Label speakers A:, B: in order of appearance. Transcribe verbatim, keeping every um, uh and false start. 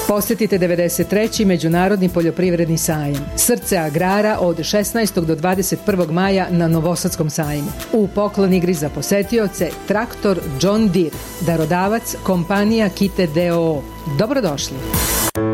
A: Posetite devedeset treći Međunarodni poljoprivredni sajam. Srce agrara od šesnaestog do dvadeset prvog maja na Novosadskom sajmu. U poklon igri za posetioce traktor John Deere, darodavac kompanija Kite d o o. Dobrodošli!